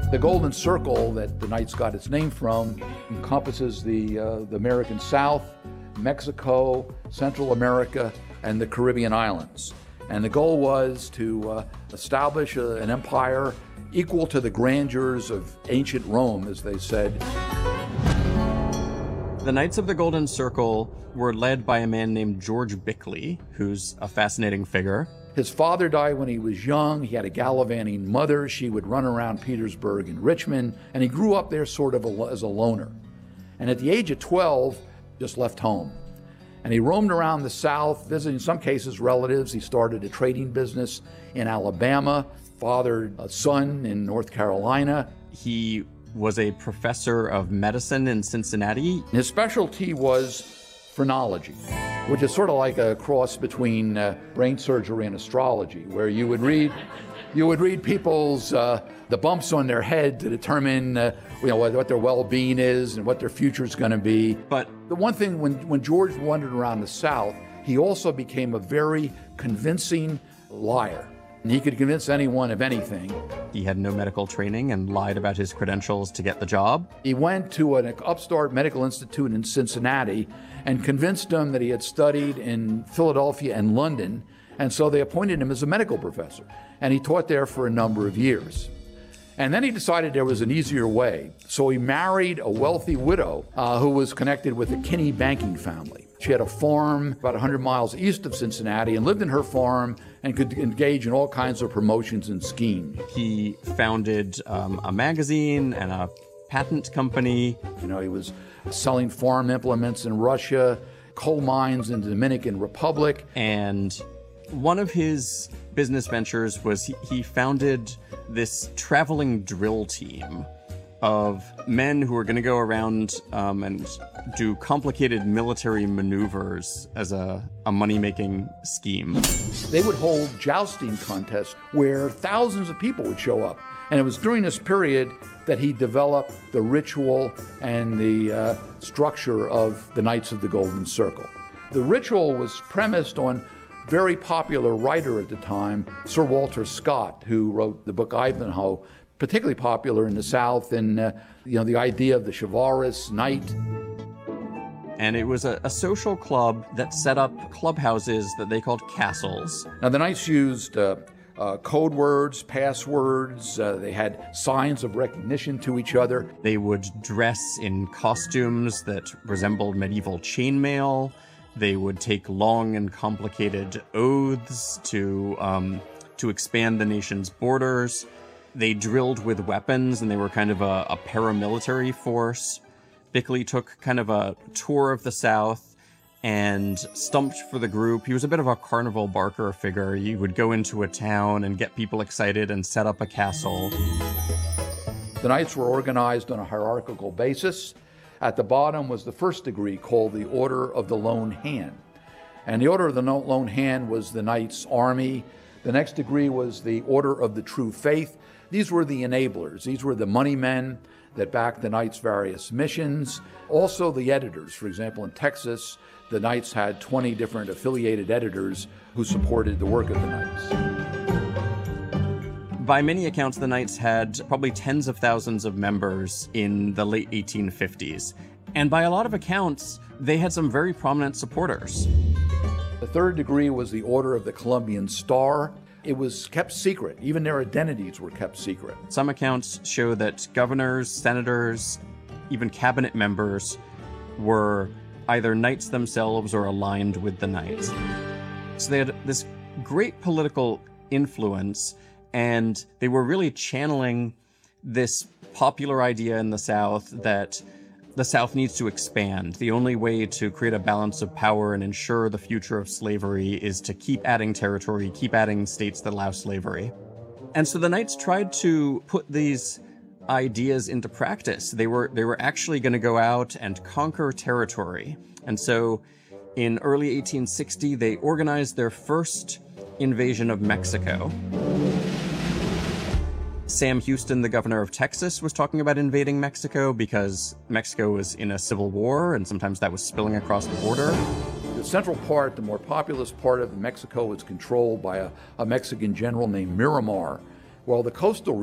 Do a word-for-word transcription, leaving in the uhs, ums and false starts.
The Golden Circle that the Knights got its name from encompasses the, uh, the American South, Mexico, Central America, and the Caribbean islands. And the goal was to uh, establish a, an empire equal to the grandeurs of ancient Rome, as they said. The Knights of the Golden Circle were led by a man named George Bickley, who's a fascinating figure. His father died when he was young. He had a gallivanting mother. She would run around Petersburg and Richmond, and he grew up there sort of a, as a loner. And at the age of twelve, just left home. And he roamed around the South, visiting, in some cases, relatives. He started a trading business in Alabama, fathered a son in North Carolina. He was a professor of medicine in Cincinnati. His specialty was phrenology, which is sort of like a cross between uh, brain surgery and astrology, where you would read, you would read people's uh, the bumps on their head to determine uh, you know what, what their well-being is and what their future is going to be. But the one thing, when when George wandered around the South, he also became a very convincing liar. And he could convince anyone of anything. He had no medical training and lied about his credentials to get the job. He went to an upstart medical institute in Cincinnati and convinced them that he had studied in Philadelphia and London, and so they appointed him as a medical professor. And he taught there for a number of years. And then he decided there was an easier way. So he married a wealthy widow uh, who was connected with the Kinney banking family. She had a farm about one hundred miles east of Cincinnati and lived in her farm and could engage in all kinds of promotions and schemes. He founded um, a magazine and a patent company. You know, he was selling farm implements in Russia, coal mines in the Dominican Republic. And one of his business ventures was he, he founded this traveling drill team of men who were going to go around um, and do complicated military maneuvers as a, a money-making scheme. They would hold jousting contests where thousands of people would show up. And it was during this period that he developed the ritual and the uh, structure of the Knights of the Golden Circle. The ritual was premised on a very popular writer at the time, Sir Walter Scott, who wrote the book Ivanhoe, particularly popular in the South, and uh, you know, the idea of the chivalrous knight. And it was a, a social club that set up clubhouses that they called castles. Now the Knights used uh, uh, code words, passwords, uh, they had signs of recognition to each other. They would dress in costumes that resembled medieval chainmail. They would take long and complicated oaths to, um, to expand the nation's borders. They drilled with weapons, and they were kind of a, a paramilitary force. Bickley took kind of a tour of the South and stumped for the group. He was a bit of a carnival barker figure. He would go into a town and get people excited and set up a castle. The Knights were organized on a hierarchical basis. At the bottom was the first degree, called the Order of the Lone Hand. And the Order of the Lone Hand was the Knights' army. The next degree was the Order of the True Faith. These were the enablers. These were the money men that backed the Knights' various missions. Also the editors. For example, in Texas, the Knights had twenty different affiliated editors who supported the work of the Knights. By many accounts, the Knights had probably tens of thousands of members in the late eighteen fifties. And by a lot of accounts, they had some very prominent supporters. The third degree was the Order of the Columbian Star. It was kept secret. Even their identities were kept secret. Some accounts show that governors, senators, even cabinet members were either knights themselves or aligned with the Knights. So they had this great political influence, and they were really channeling this popular idea in the South that the South needs to expand. The only way to create a balance of power and ensure the future of slavery is to keep adding territory, keep adding states that allow slavery. And so the Knights tried to put these ideas into practice. They were, they were actually going to go out and conquer territory. And so in early eighteen sixty, they organized their first invasion of Mexico. Sam Houston, the governor of Texas, was talking about invading Mexico because Mexico was in a civil war, and sometimes that was spilling across the border. The central part, the more populous part of Mexico, was controlled by a, a Mexican general named Miramar, while the coastal